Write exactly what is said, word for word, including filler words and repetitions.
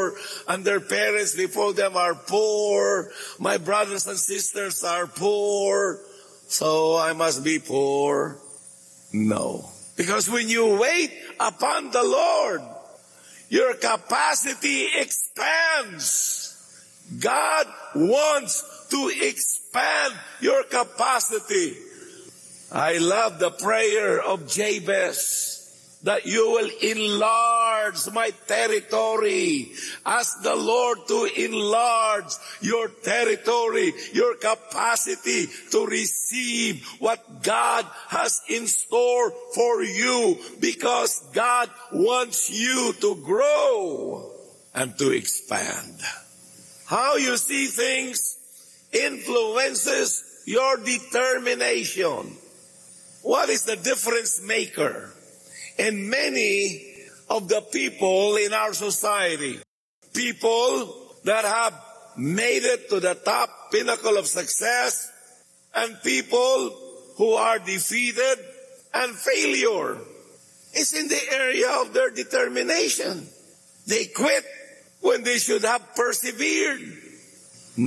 poor, and their parents before them are poor. My brothers and sisters are poor, so I must be poor. No. Because when you wait upon the Lord, your capacity expands. God wants to expand your capacity. I love the prayer of Jabez, that you will enlarge my territory. Ask the Lord to enlarge your territory, your capacity to receive what God has in store for you, because God wants you to grow and to expand. How you see things influences your determination. What is the difference maker in many of the people in our society? People that have made it to the top pinnacle of success, and people who are defeated and failure. It's in the area of their determination. They quit when they should have persevered.